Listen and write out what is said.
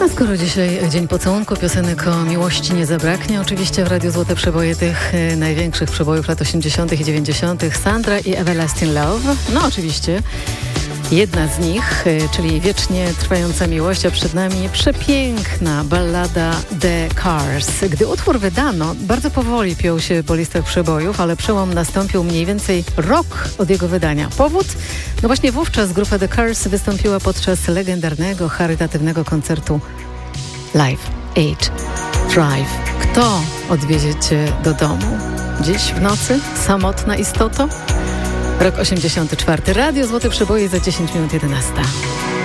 A skoro dzisiaj Dzień Pocałunku, piosenek o miłości nie zabraknie. Oczywiście w Radiu Złote Przeboje tych największych przebojów lat 80. i 90. Sandra i Everlasting Love. No oczywiście jedna z nich, czyli wiecznie trwająca miłość, a przed nami przepiękna ballada The Cars. Gdy utwór wydano, bardzo powoli piął się po listach przebojów, ale przełom nastąpił mniej więcej rok od jego wydania. Powód? No właśnie wówczas grupa The Cars wystąpiła podczas legendarnego, charytatywnego koncertu Live Aid Drive. Kto odwiezie cię do domu? Dziś w nocy? Samotna istoto? Rok 84. Radio Złote Przeboje za 10 minut 11.